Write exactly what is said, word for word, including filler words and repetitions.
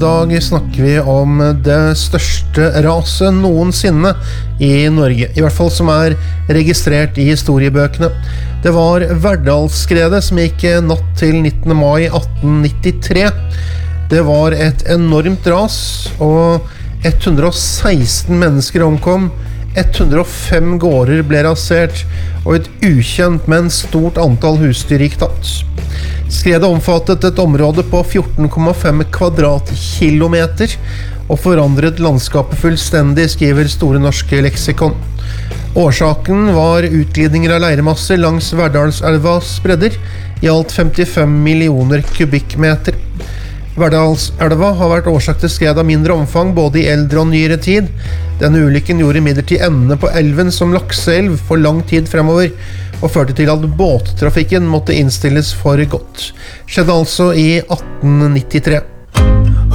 I dag snakker vi om det største raset noensinne I Norge, I hvert fall som er registrert I historiebøkene. Det var Verdalsskredet som gikk natt til nittende mai atten nittitre. Det var et enormt ras, og ett hundre og seksten mennesker omkom, ett hundre og fem gårder ble rasert, og et ukjent, men stort antall husdyr gikk tapt. Skredet omfattet et område på fjorten komma fem kvadratkilometer og forandret landskapet fullstendig, skriver Store norske leksikon. Årsaken var utglidninger av leiremasser langs Verdalselvas bredder, I alt femtifem millioner kubikkmeter. Verdalselva har vært årsak til skred av mindre omfang både I eldre og nyere tid. Denne ulykken gjorde imidlertid endene på elven som lakseelv for lang tid fremover, og førte til at båttrafikken måtte innstilles for godt. Skjedde altså I atten nittitre.